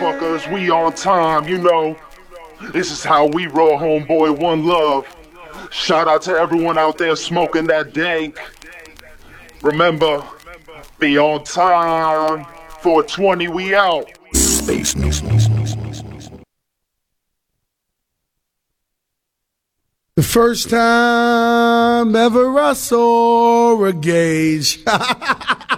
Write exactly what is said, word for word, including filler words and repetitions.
motherfuckers. We on time, you know. This is how we roll, homeboy. One love. Shout out to everyone out there smoking that dank. Remember, be on time. four twenty, we out. Space News. The first time ever I saw a gauge.